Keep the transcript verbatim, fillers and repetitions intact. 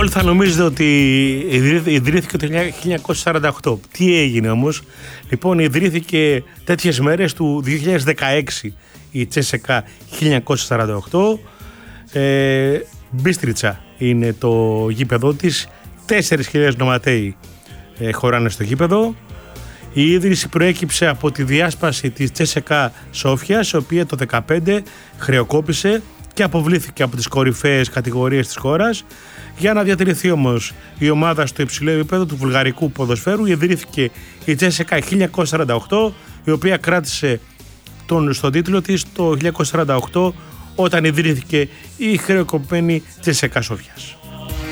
Όλοι θα νομίζετε ότι ιδρύθηκε το χίλια εννιακόσια σαράντα οκτώ. Τι έγινε όμως? Λοιπόν, ιδρύθηκε τέτοιες μέρες του δύο χιλιάδες δεκαέξι η Τσέσεκα χίλια εννιακόσια σαράντα οκτώ. Ε, Μπίστριτσα είναι το γήπεδο της. τέσσερις χιλιάδες νοματέοι ε, χωράνε στο γήπεδο. Η ίδρυση προέκυψε από τη διάσπαση της Τσέσεκα Σόφιας, η οποία το δύο χιλιάδες δεκαπέντε χρεοκόπησε και αποβλήθηκε από τις κορυφαίες κατηγορίες της χώρας. Για να διατηρηθεί όμως η ομάδα στο υψηλό επίπεδο του βουλγαρικού ποδοσφαίρου, ιδρύθηκε η Τσέσεκα χίλια εννιακόσια σαράντα οκτώ, η οποία κράτησε τον, στον τίτλο της το χίλια εννιακόσια σαράντα οκτώ, όταν ιδρύθηκε η χρεοκοπημένη Τσέσεκα Σόφιας.